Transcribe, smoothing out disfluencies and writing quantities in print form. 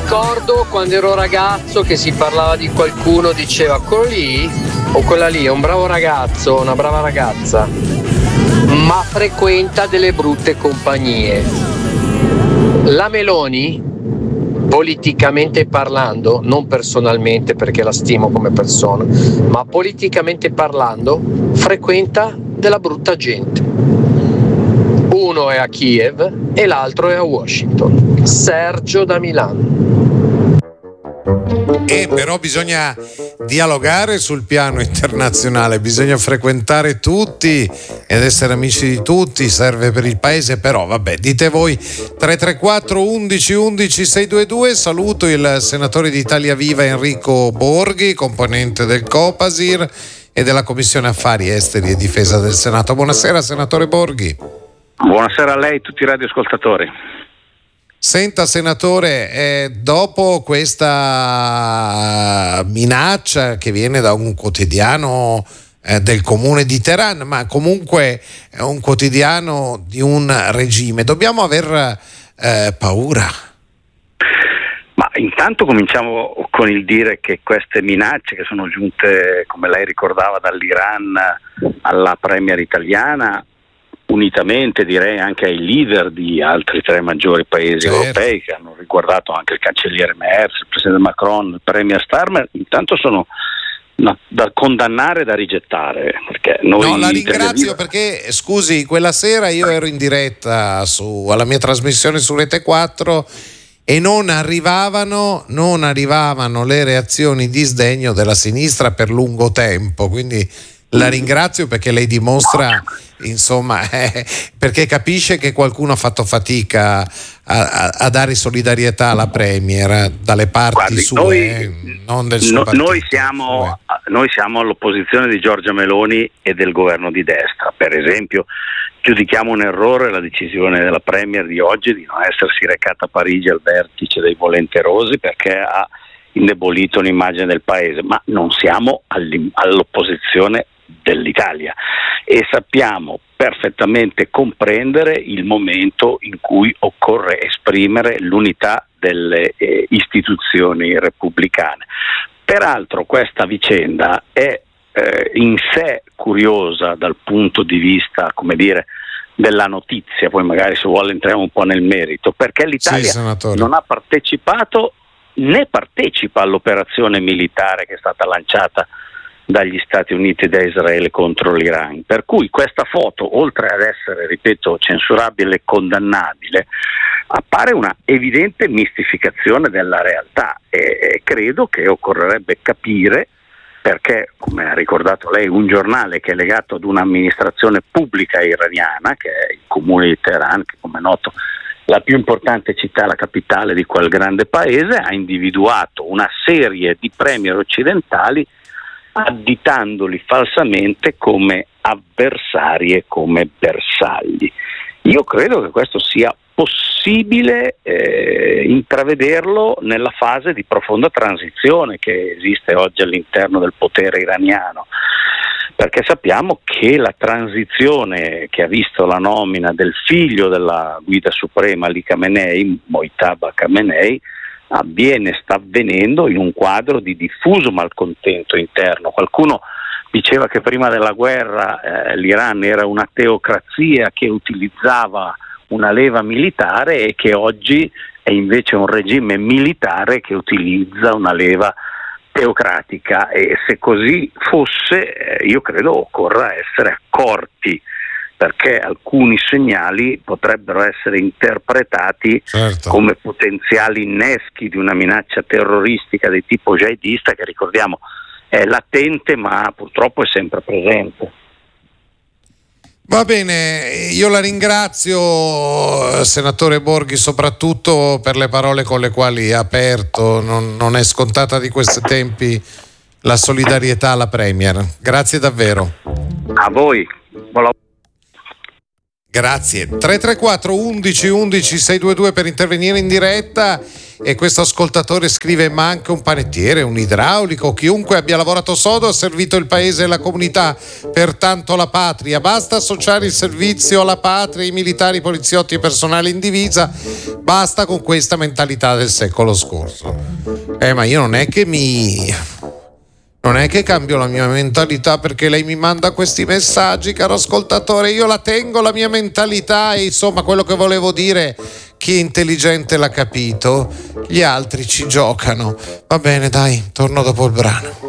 ricordo quando ero ragazzo che si parlava di qualcuno, diceva quello lì o quella lì è un bravo ragazzo, una brava ragazza, ma frequenta delle brutte compagnie. La Meloni, politicamente parlando, non personalmente perché la stimo come persona, ma politicamente parlando, frequenta della brutta gente. Uno è a Kiev e l'altro è a Washington. Sergio da Milano. Però bisogna dialogare sul piano internazionale, bisogna frequentare tutti ed essere amici di tutti, serve per il paese. Però vabbè, dite voi. 334 11 11 622. Saluto il senatore di Italia Viva Enrico Borghi, componente del Copasir e della Commissione Affari Esteri e Difesa del Senato. Buonasera senatore Borghi. Buonasera a lei e tutti i radioascoltatori. Senta senatore, dopo questa minaccia che viene da un quotidiano del comune di Teheran, ma comunque è un quotidiano di un regime, dobbiamo aver paura? Ma intanto cominciamo con il dire che queste minacce che sono giunte, come lei ricordava, dall'Iran alla premier italiana, unitamente direi anche ai leader di altri tre maggiori paesi europei che hanno riguardato anche il cancelliere Merz, il presidente Macron, il premier Starmer, intanto sono da condannare e da rigettare. Perché noi la ringrazio perché, scusi, quella sera io ero in diretta alla mia trasmissione su Rete 4 e non arrivavano le reazioni di sdegno della sinistra per lungo tempo, quindi la ringrazio perché lei dimostra, insomma, perché capisce che qualcuno ha fatto fatica a dare solidarietà alla Premier dalle parti sue, non del suo partito. Noi siamo all'opposizione di Giorgia Meloni e del governo di destra. Per esempio, giudichiamo un errore la decisione della Premier di oggi di non essersi recata a Parigi al vertice dei volenterosi, perché ha indebolito l'immagine del paese, ma non siamo all'opposizione dell'Italia e sappiamo perfettamente comprendere il momento in cui occorre esprimere l'unità delle istituzioni repubblicane. Peraltro questa vicenda è in sé curiosa dal punto di vista, come dire, della notizia, poi magari se vuole entriamo un po' nel merito, perché l'Italia non ha partecipato né partecipa all'operazione militare che è stata lanciata dagli Stati Uniti e da Israele contro l'Iran, per cui questa foto, oltre ad essere, ripeto, censurabile e condannabile, appare una evidente mistificazione della realtà e credo che occorrerebbe capire perché, come ha ricordato lei, un giornale che è legato ad un'amministrazione pubblica iraniana, che è il comune di Teheran, che come è noto la più importante città, la capitale di quel grande paese, ha individuato una serie di premier occidentali additandoli falsamente come avversari e come bersagli. Io credo che questo sia possibile intravederlo nella fase di profonda transizione che esiste oggi all'interno del potere iraniano, perché sappiamo che la transizione che ha visto la nomina del figlio della guida suprema Ali Khamenei, Mojtaba Khamenei, sta avvenendo in un quadro di diffuso malcontento interno. Qualcuno diceva che prima della guerra l'Iran era una teocrazia che utilizzava una leva militare e che oggi è invece un regime militare che utilizza una leva teocratica, e se così fosse io credo occorra essere accorti, perché alcuni segnali potrebbero essere interpretati come potenziali inneschi di una minaccia terroristica di tipo jihadista che, ricordiamo, è latente ma purtroppo è sempre presente. Va bene, io la ringrazio senatore Borghi soprattutto per le parole con le quali ha aperto, non è scontata di questi tempi la solidarietà alla Premier. Grazie davvero. A voi. Grazie. 334 11 11 622 per intervenire in diretta E questo ascoltatore scrive: ma anche un panettiere, un idraulico, chiunque abbia lavorato sodo ha servito il paese e la comunità, pertanto la patria. Basta associare il servizio alla patria, i militari, i poliziotti e personale in divisa, basta con questa mentalità del secolo scorso. Ma io non è che cambio la mia mentalità perché lei mi manda questi messaggi, caro ascoltatore. Io la tengo la mia mentalità, e insomma quello che volevo dire, chi è intelligente l'ha capito, gli altri ci giocano. Va bene, dai, torno dopo il brano.